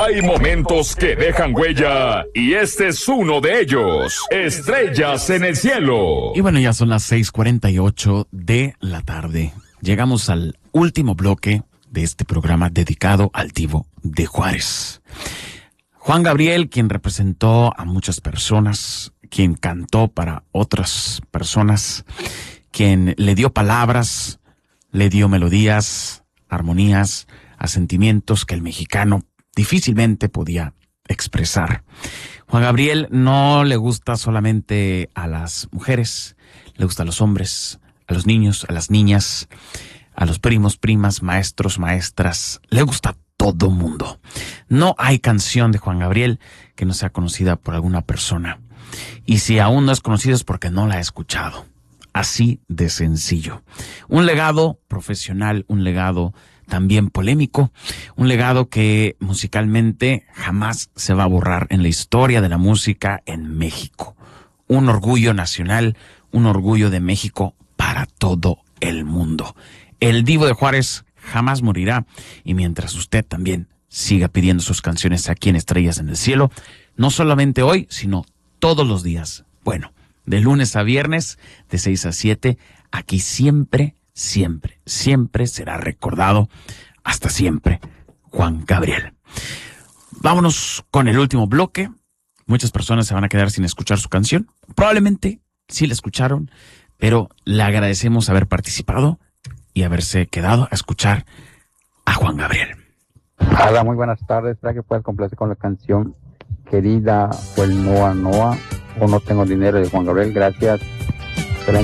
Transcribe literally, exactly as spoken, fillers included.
Hay momentos que dejan huella y este es uno de ellos. Estrellas en el cielo. Y bueno, ya son las seis cuarenta y ocho de la tarde. Llegamos al último bloque de este programa dedicado al Divo de Juárez. Juan Gabriel, quien representó a muchas personas, quien cantó para otras personas, quien le dio palabras, le dio melodías, armonías a sentimientos que el mexicano difícilmente podía expresar. Juan Gabriel no le gusta solamente a las mujeres, le gusta a los hombres, a los niños, a las niñas, a los primos, primas, maestros, maestras, le gusta a todo mundo. No hay canción de Juan Gabriel que no sea conocida por alguna persona. Y si aún no es conocida es porque no la ha escuchado. Así de sencillo. Un legado profesional, un legado también polémico, un legado que musicalmente jamás se va a borrar en la historia de la música en México. Un orgullo nacional, un orgullo de México para todo el mundo. El Divo de Juárez jamás morirá, y mientras usted también siga pidiendo sus canciones aquí en Estrellas en el Cielo, no solamente hoy, sino todos los días. Bueno, de lunes a viernes, de seis a siete, aquí siempre, siempre, siempre será recordado, hasta siempre, Juan Gabriel. Vámonos con el último bloque. Muchas personas se van a quedar sin escuchar su canción. Probablemente sí la escucharon, pero le agradecemos haber participado y haberse quedado a escuchar a Juan Gabriel. Hola, muy buenas tardes. ¿Será que puedes complacer con la canción Querida o el Noa Noa o No Tengo Dinero de Juan Gabriel? Gracias.